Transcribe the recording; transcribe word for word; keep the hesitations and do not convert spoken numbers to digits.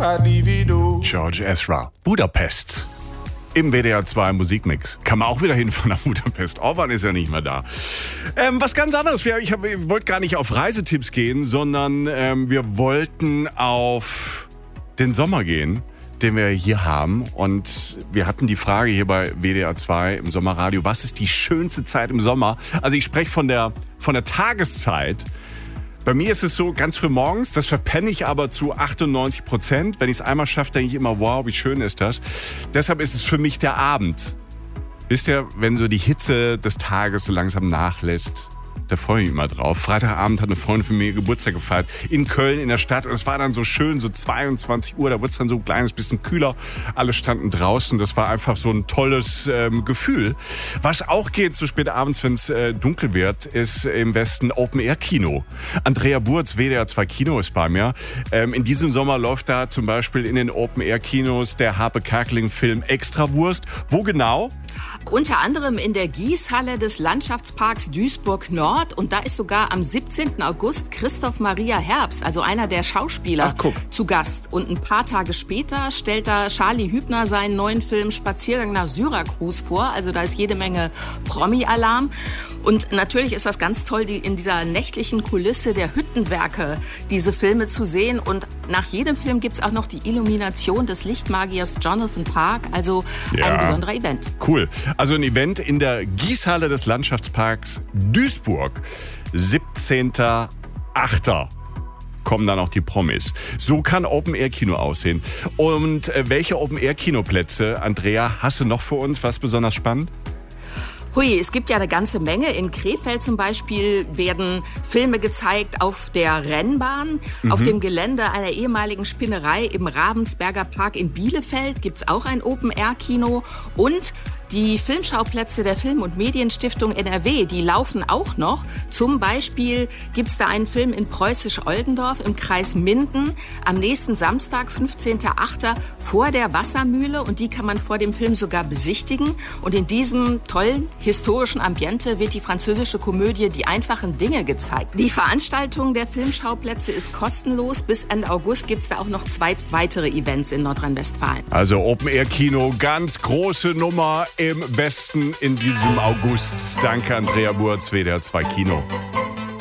I'd leave it all. George Ezra, Budapest. Im W D R zwei Musikmix. Kann man auch wieder hinfahren nach Budapest. Orban ist ja nicht mehr da. Ähm, was ganz anderes. Ich, ich wollte gar nicht auf Reisetipps gehen, sondern ähm, wir wollten auf den Sommer gehen, den wir hier haben. Und wir hatten die Frage hier bei W D R zwei im Sommerradio, was ist die schönste Zeit im Sommer? Also ich spreche von der, von der Tageszeit. Bei mir ist es so, ganz früh morgens, das verpenne ich aber zu achtundneunzig Prozent. Wenn ich es einmal schaffe, denke ich immer, wow, wie schön ist das. Deshalb ist es für mich der Abend. Wisst ihr, wenn so die Hitze des Tages so langsam nachlässt, da freue ich mich immer drauf. Freitagabend hat eine Freundin von mir Geburtstag gefeiert in Köln in der Stadt und es war dann so schön, so zweiundzwanzig Uhr, da wurde es dann so ein kleines bisschen kühler. Alle standen draußen, das war einfach so ein tolles ähm, Gefühl. Was auch geht so spät abends, wenn es äh, dunkel wird, ist im Westen Open-Air-Kino. Andrea Burz, W D R zwei Kino ist bei mir. Ähm, in diesem Sommer läuft da zum Beispiel in den Open-Air-Kinos der Harpe Kerkeling-Film Extrawurst. Wo genau? Unter anderem in der Gießhalle des Landschaftsparks Duisburg-Nord. Und da ist sogar am siebzehnten August Christoph Maria Herbst, also einer der Schauspieler, Ach, zu Gast. Und ein paar Tage später stellt da Charlie Hübner seinen neuen Film Spaziergang nach Syrakus vor. Also da ist jede Menge Promi-Alarm. Und natürlich ist das ganz toll, die in dieser nächtlichen Kulisse der Hüttenwerke diese Filme zu sehen. Und nach jedem Film gibt's auch noch die Illumination des Lichtmagiers Jonathan Park. Also Ja. ein besonderer Event. Cool. Also ein Event in der Gießhalle des Landschaftsparks Duisburg. siebzehnten achten kommen dann auch die Promis. So kann Open-Air-Kino aussehen. Und äh, welche Open-Air-Kinoplätze, Andrea, hast du noch für uns? Was besonders spannend? Hui, es gibt ja eine ganze Menge. In Krefeld zum Beispiel werden Filme gezeigt auf der Rennbahn. Mhm. Auf dem Gelände einer ehemaligen Spinnerei im Ravensberger Park in Bielefeld gibt's auch ein Open-Air-Kino. Und die Filmschauplätze der Film- und Medienstiftung N R W, die laufen auch noch. Zum Beispiel gibt's da einen Film in Preußisch-Oldendorf im Kreis Minden am nächsten Samstag, fünfzehnten achten vor der Wassermühle. Und die kann man vor dem Film sogar besichtigen. Und in diesem tollen historischen Ambiente wird die französische Komödie Die einfachen Dinge gezeigt. Die Veranstaltung der Filmschauplätze ist kostenlos. Bis Ende August gibt's da auch noch zwei weitere Events in Nordrhein-Westfalen. Also Open-Air-Kino, ganz große Nummer im Westen in diesem August. Danke, Andrea Burz, W D R zwei Kino.